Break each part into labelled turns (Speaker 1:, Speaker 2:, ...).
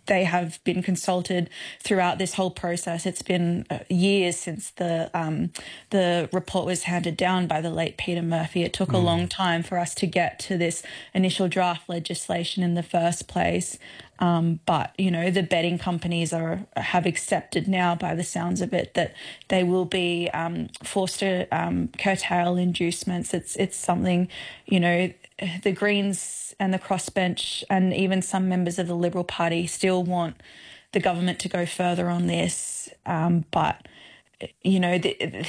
Speaker 1: they have been consulted throughout this whole process. It's been years since the report was handed down by the late Peter Murphy. It took a long time for us to get to this initial draft legislation in the first place. But, you know, the betting companies have accepted now, by the sounds of it, that they will be forced to curtail inducements. It's something, you know, the Greens and the crossbench and even some members of the Liberal Party still want the government to go further on this. But, you know,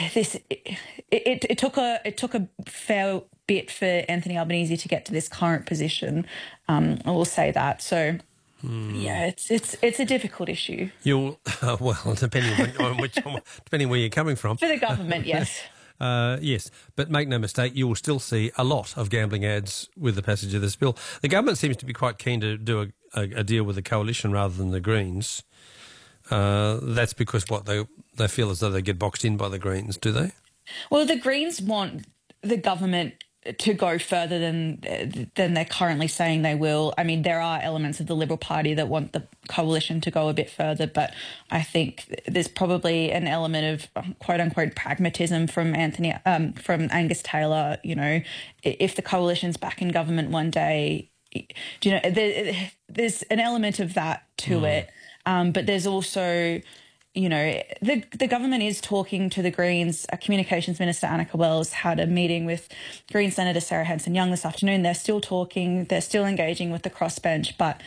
Speaker 1: it took a fair bit for Anthony Albanese to get to this current position. I will say that. So. Yeah, it's a difficult issue.
Speaker 2: Well, depending where you're coming from.
Speaker 1: For the government, yes.
Speaker 2: Yes, but make no mistake, you will still see a lot of gambling ads with the passage of this bill. The government seems to be quite keen to do a deal with the coalition rather than the Greens. That's because they feel as though they get boxed in by the Greens, do they?
Speaker 1: Well, the Greens want the government to go further than they're currently saying they will. I mean, there are elements of the Liberal Party that want the coalition to go a bit further, but I think there's probably an element of quote unquote pragmatism from Angus Taylor. You know, if the coalition's back in government one day, you know, there's an element of that to it. But there's also, you know, the government is talking to the Greens. Communications Minister Annika Wells had a meeting with Green Senator Sarah Hanson-Young this afternoon. They're still talking. They're still engaging with the crossbench. But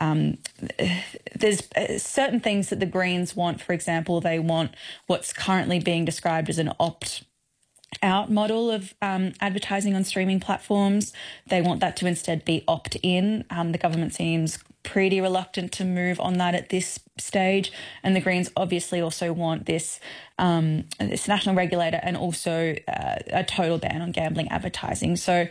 Speaker 1: there's certain things that the Greens want. For example, they want what's currently being described as an opt-out model of advertising on streaming platforms. They want that to instead be opt-in. The government seems pretty reluctant to move on that at this stage, and the Greens obviously also want this national regulator and also a total ban on gambling advertising. So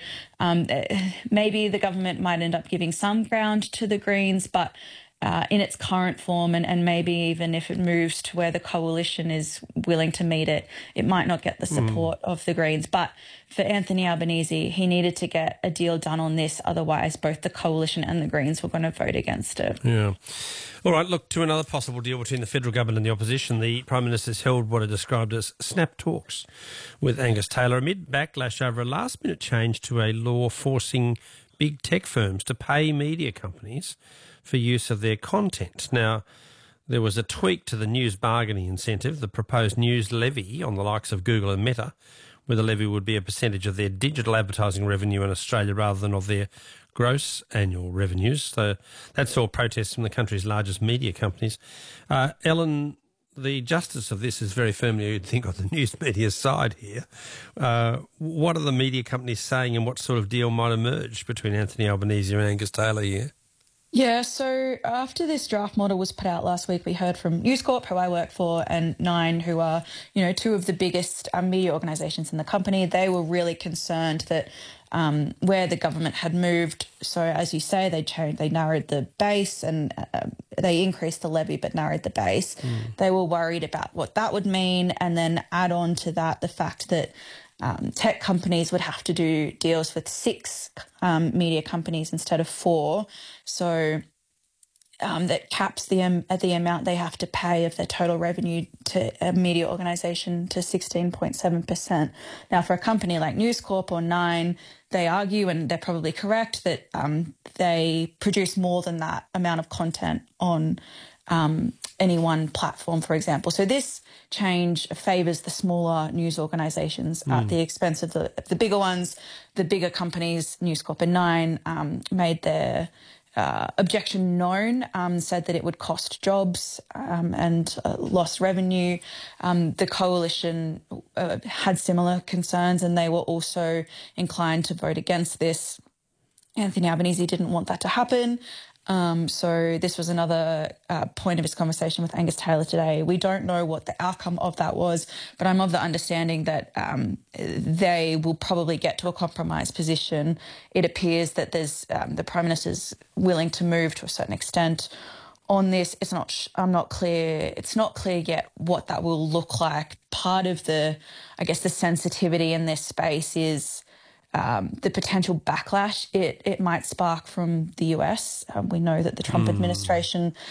Speaker 1: maybe the government might end up giving some ground to the Greens, but in its current form, and maybe even if it moves to where the coalition is willing to meet it, it might not get the support of the Greens. But for Anthony Albanese, he needed to get a deal done on this. Otherwise, both the coalition and the Greens were going to vote against it.
Speaker 2: Yeah. All right, look, to another possible deal between the federal government and the opposition. The Prime Minister's held what are described as snap talks with Angus Taylor amid backlash over a last-minute change to a law forcing big tech firms to pay media companies for use of their content. Now, there was a tweak to the news bargaining incentive, the proposed news levy on the likes of Google and Meta, where the levy would be a percentage of their digital advertising revenue in Australia rather than of their gross annual revenues. So that saw protests from the country's largest media companies. Ellen, the justice of this is very firmly, you'd think, on the news media's side here. What are the media companies saying, and what sort of deal might emerge between Anthony Albanese and Angus Taylor here?
Speaker 1: Yeah, so after this draft model was put out last week, we heard from News Corp, who I work for, and Nine, who are, you know, two of the biggest media organisations in the company. They were really concerned that where the government had moved, so as you say, they narrowed the base and they increased the levy but narrowed the base. They were worried about what that would mean, and then add on to that the fact that tech companies would have to do deals with 6 media companies instead of 4. So that caps the amount they have to pay of their total revenue to a media organisation to 16.7%. Now, for a company like News Corp or Nine, they argue, and they're probably correct, that they produce more than that amount of content on any one platform, for example. So this change favours the smaller news organisations at the expense of the bigger ones. The bigger companies, News Corp and Nine, made their objection known, said that it would cost jobs and lost revenue. The coalition had similar concerns, and they were also inclined to vote against this. Anthony Albanese didn't want that to happen. So this was another point of his conversation with Angus Taylor today. We don't know what the outcome of that was, but I'm of the understanding that they will probably get to a compromise position. It appears that there's the Prime Minister's willing to move to a certain extent on this. It's not clear yet what that will look like. Part of the sensitivity in this space is the potential backlash it might spark from the US. We know that the Trump administration